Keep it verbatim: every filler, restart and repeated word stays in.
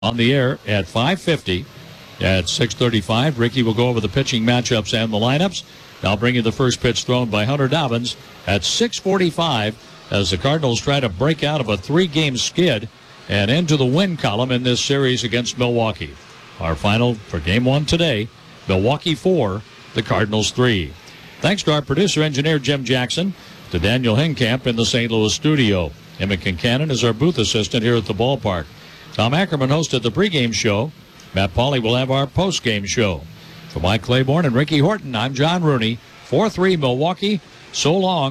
on the air at five fifty. At six thirty-five, Ricky will go over the pitching matchups and the lineups. I'll bring you the first pitch thrown by Hunter Dobbins at six forty-five as the Cardinals try to break out of a three-game skid and into the win column in this series against Milwaukee. Our final for game one today, Milwaukee four, the Cardinals three. Thanks to our producer, engineer Jim Jackson, to Daniel Hinkamp in the Saint Louis studio. Emmett Kincannon is our booth assistant here at the ballpark. Tom Ackerman hosted the pregame show. Matt Pauley will have our postgame show. For Mike Claiborne and Ricky Horton, I'm John Rooney. four three Milwaukee. So long.